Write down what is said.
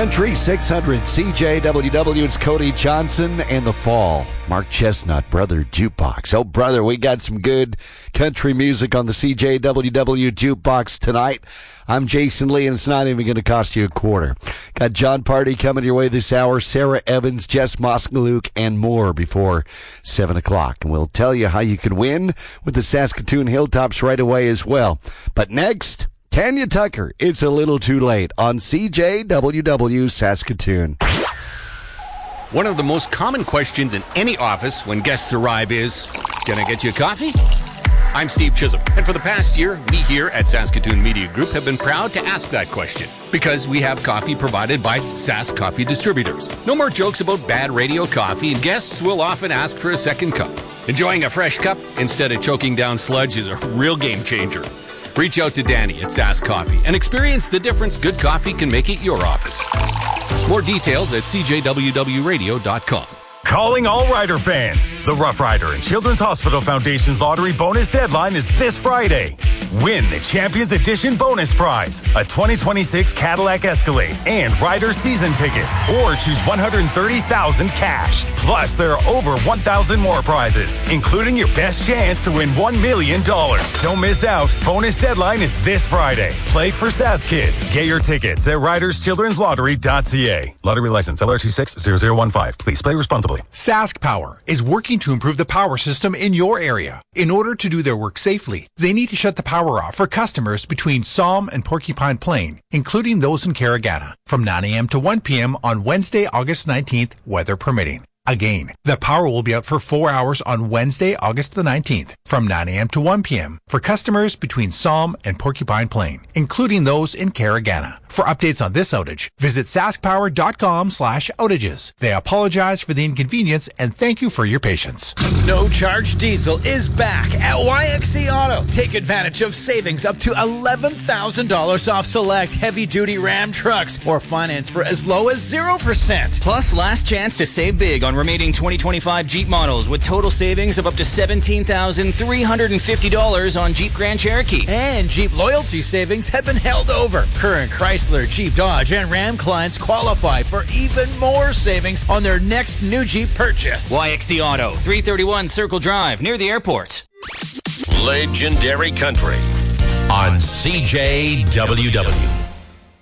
Country 600 CJWW. It's Cody Johnson and the Fall. Mark Chestnut, Brother Jukebox. Oh, brother, we got some good country music on the CJWW Jukebox tonight. I'm Jason Lee, and it's not even going to cost you a quarter. Got John Party coming your way this hour, Sarah Evans, Jess Moskaluk, and more before 7 o'clock. And we'll tell you how you can win with the Saskatoon Hilltops right away as well. But next, Tanya Tucker, It's a Little Too Late on CJWW Saskatoon. One of the most common questions in any office when guests arrive is, can I get you a coffee? I'm Steve Chisholm, and for the past year, we here at Saskatoon Media Group have been proud to ask that question because we have coffee provided by Sask Coffee Distributors. No more jokes about bad radio coffee, and guests will often ask for a second cup. Enjoying a fresh cup instead of choking down sludge is a real game changer. Reach out to Danny at Sask Coffee and experience the difference good coffee can make at your office. More details at cjwwradio.com. Calling all Rider fans. The Rough Rider and Children's Hospital Foundation's lottery bonus deadline is this Friday. Win the Champions Edition bonus prize, a 2026 Cadillac Escalade and Rider season tickets, or choose $130,000 cash. Plus, there are over 1,000 more prizes, including your best chance to win $1 million. Don't miss out. Bonus deadline is this Friday. Play for Sask Kids. Get your tickets at riderschildrenslottery.ca. Lottery license LR260015. Please play responsibly. Sask Power is working to improve the power system in your area. In order to do their work safely, they need to shut the power off for customers between Somme and Porcupine Plain, including those in Caragana, from 9 a.m. to 1 p.m. on Wednesday, August 19th, weather permitting. Again, the power will be out for 4 hours on Wednesday, August the 19th, from 9 a.m. to 1 p.m. for customers between Somme and Porcupine Plain, including those in Caragana. For updates on this outage, visit saskpower.com/outages. They apologize for the inconvenience and thank you for your patience. No Charge Diesel is back at YXC Auto. Take advantage of savings up to $11,000 off select heavy-duty Ram trucks or finance for as low as 0%. Plus, last chance to save big on remaining 2025 Jeep models with total savings of up to $17,350 on Jeep Grand Cherokee. And Jeep loyalty savings have been held over. Current Chrysler, Jeep, Dodge, and Ram clients qualify for even more savings on their next new Jeep purchase. YXC Auto, 331 Circle Drive, near the airport. Legendary Country on CJWW.